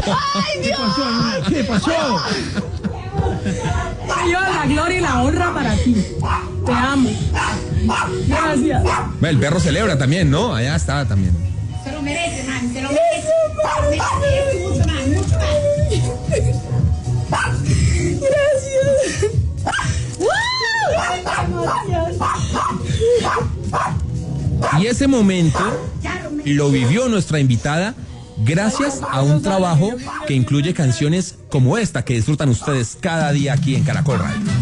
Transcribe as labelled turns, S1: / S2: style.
S1: ¡Ay, Dios!
S2: ¿Qué pasó?
S1: Dios, la gloria y la honra para ti. Te amo. Gracias.
S3: El perro celebra también, ¿no? Allá está también.
S4: Se lo merece, man, se lo merece. Mucho más, mucho más.
S1: Gracias.
S3: Y ese momento lo vivió nuestra invitada gracias a un trabajo que incluye canciones como esta que disfrutan ustedes cada día aquí en Caracol Radio.